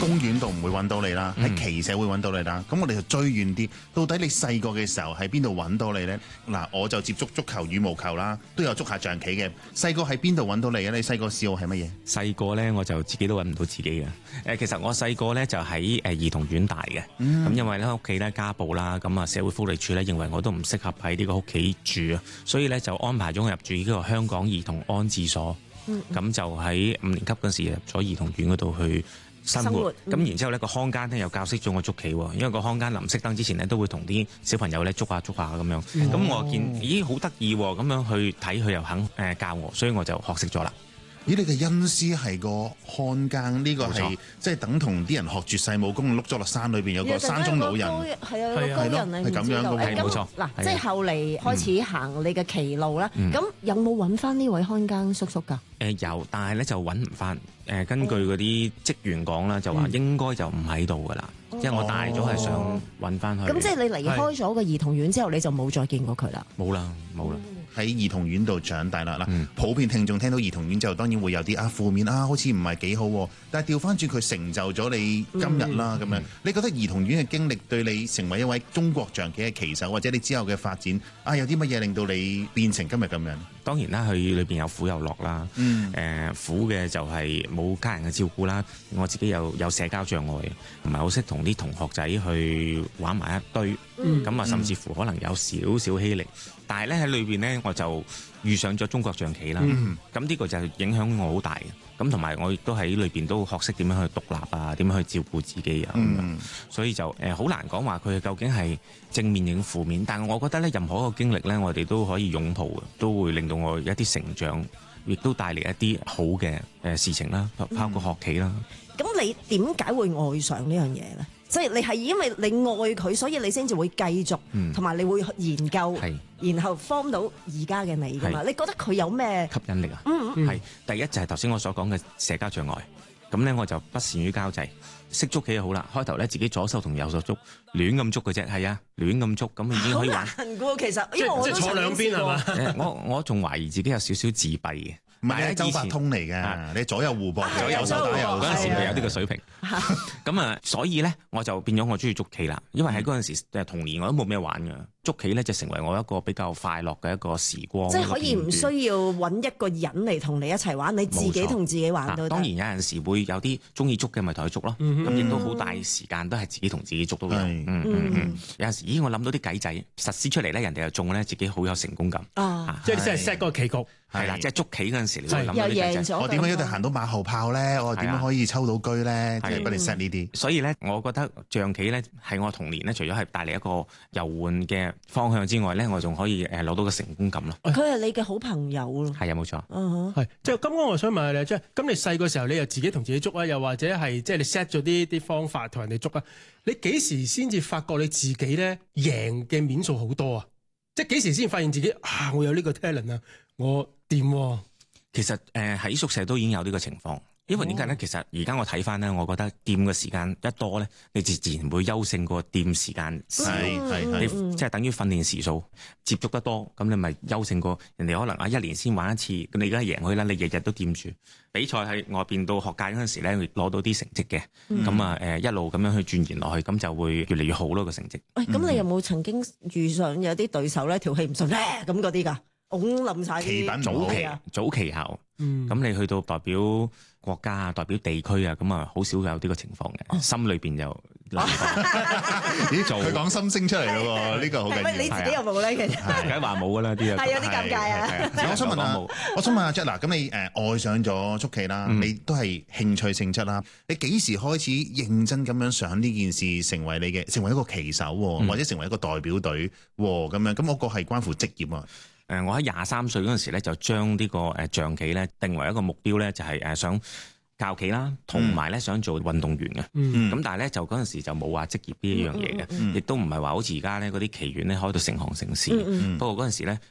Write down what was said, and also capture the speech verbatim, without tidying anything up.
公園度唔會揾到你啦，喺棋社會揾到你啦。咁我哋就追遠啲，到底你細個嘅時候喺邊度揾到你呢？嗱，我就接觸足球、羽毛球啦，都有捉下象棋嘅。細個喺邊度揾到你嘅？你細個嗜好係乜嘢？ 細個咧我就自己都揾唔到自己嘅。誒，其實我細個咧就喺誒兒童院大嘅。咁、嗯、因為咧屋企咧家暴啦，咁啊社會福利署咧認為我都唔適合喺呢個屋企住啊，所以咧就安排咗我入住呢個香港兒童安置所。咁、嗯、就喺五年級嗰時入咗兒童院嗰度去生活。咁、嗯、然之後呢個康間咧又教識咗我捉棋，因為個康間臨熄燈之前咧都會同啲小朋友咧捉下捉下咁樣。咁、哦、我見咦好得意喎，咁樣去睇佢又肯誒教我，所以我就學識咗啦。 咦，你嘅恩師係個看更，呢、這個係即係等同啲人學絕世武功，碌咗落山裏邊有個山中老人， 係啊，有個高人你唔知道。 係冇錯。 嗱，即係後嚟開始行你嘅棋路啦。咁、嗯、有冇揾翻呢位看更叔叔㗎？誒、 呃、有，但係咧就揾唔翻。誒根據嗰啲職員講啦，就話應該就唔喺度㗎啦。因為我大咗係想揾翻佢。咁、哦、即係你離開咗個兒童院之後，你就冇再見過佢啦？冇啦，冇啦。 喺兒童院度長大啦，嗱、嗯，普遍聽眾聽到兒童院之後，當然會有啲啊負面啊，好似唔係幾好、啊。但係調翻轉佢成就咗你今日啦，咁、嗯、樣，你覺得兒童院嘅經歷對你成為一位中國象棋嘅棋手，或者你之後嘅發展啊，有啲乜嘢令到你變成今日咁樣？ 當然啦，佢裏邊有苦有樂啦。誒、嗯呃、苦嘅就係冇家人嘅照顧啦，我自己又有社交障礙，唔係好識同啲同學仔去玩埋一堆，咁、嗯、啊甚至乎可能有少少欺凌。但係咧喺裏邊咧，我就遇上咗中國象棋啦。咁、嗯、呢個就影響我好大嘅。咁同埋我亦都喺裏邊都學識點樣去獨立啊，點樣去照顧自己啊。咁、嗯、所以就誒好、呃、難講話佢究竟係正面定負面。但係我覺得咧，任何一個經歷咧，我哋都可以擁抱嘅，都會令到我一啲成長，亦都帶嚟一啲好嘅誒事情啦，包括學棋啦。 咁、嗯、你點解會愛上呢樣嘢咧？即係你係因為你愛佢，所以你先至會繼續，同、嗯、埋你會研究，然後 form 到而家嘅你噶嘛？你覺得佢有咩吸引力啊？嗯嗯，係第一就係頭先我所講嘅社交障礙，咁咧我就不善於交際，識捉棋就好啦。開頭咧自己左手同右手捉，亂咁捉嘅啫，係啊，亂咁捉咁已經可以玩。 好難噶，其實因為我都即係坐兩邊係嘛？ 我我仲懷疑自己有少少自閉嘅。 唔係你周伯通嚟嘅，你左右互搏，左右手打右嗰陣時係有呢個水平。咁啊，所以咧我就變咗我中意捉棋啦。因為喺嗰陣時誒童年我都冇咩玩㗎，捉棋咧就成為我一個比較快樂嘅一個時光。 即係可以唔需要揾一個人嚟同你一齊玩，你自己同自己玩都得。 當然有陣時會有啲中意捉嘅咪同佢捉咯。咁亦都好大時間都係自己同自己捉到嘅。嗯嗯嗯。有陣時咦我諗到啲計仔實施出嚟咧，人哋又中咧，自己好有成功感。 啊！ 即係你真係 set 嗰個棋局。 係啦，即係捉棋嗰陣時，你會諗到啲計仔。 我點樣一定行到馬後炮咧？我點樣可以抽到車咧？即係不斷 set 呢啲。 所以咧，我覺得象棋咧係我童年咧，除咗係帶嚟一個遊玩嘅方向之外咧，我仲可以誒攞到個成功感咯。 佢係你嘅好朋友咯。 係啊，冇錯。 嗯哼。 係，即係咁，我想問下你，即係咁，你細個時候你又自己同自己捉啊，又或者係即係你 set 咗啲啲方法同人哋捉啊？你幾時先至發覺你自己咧贏嘅面數好多啊？即係幾時先發現自己啊？我有呢個 talent 啊，我掂喎。 其實誒喺宿舍都已經有呢個情況，因為點解咧？其實而家我睇翻咧，我覺得掂嘅時間一多咧，你自自然會優勝過掂時間少。係係係，你即係等於訓練時數接觸得多，咁你咪優勝過人哋可能啊一年先玩一次，咁你而家贏佢啦，你日日都掂住。比賽喺外邊到學界嗰陣時咧，攞到啲成績嘅，咁啊誒一路咁樣去鑽研落去，咁就會越嚟越好咯個成績。 喂，咁你有冇曾經遇上有啲對手咧條氣唔順咧咁嗰啲㗎？拱冧晒啲早期早期後，咁、嗯、你去到代表國家啊、代表地區啊，咁啊好少有呢個情況嘅、哦，心裏邊就咦做佢講心聲出嚟咯喎，呢個好緊要。 你自己有冇咧？其實梗係話冇㗎啦，啲啊係有啲尷尬啊。 我想問下，我想問下 Jack 嗱，咁你誒愛上咗捉棋啦，你都係興趣性質啦，你幾時開始認真咁樣想呢件事成為你嘅，成為一個棋手、嗯、或者成為一個代表隊咁樣？咁嗰個係關乎職業啊。 誒，我喺廿三歲嗰陣時咧，就將呢個誒象棋咧定為一個目標咧，就係誒想教棋啦，同埋咧想做運動員嘅。咁、嗯、但係咧就嗰陣時就冇話職業呢一樣嘢嘅，亦都唔係話好似而家咧嗰啲棋院咧開到成行成市。嗯嗯、不過嗰陣時咧